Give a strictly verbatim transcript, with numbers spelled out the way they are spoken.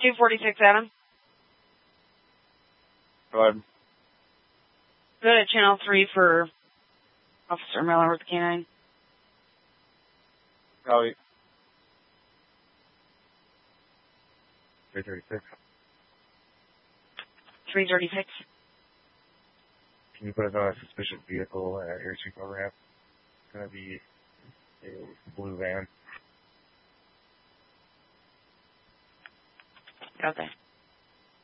two forty-six, Adam. Go ahead. Go to channel three for Officer Miller with the canine. Copy. three thirty-six. three thirty-six. Can you put a suspicious vehicle at Air Street ramp? It's going to be a blue van. Okay.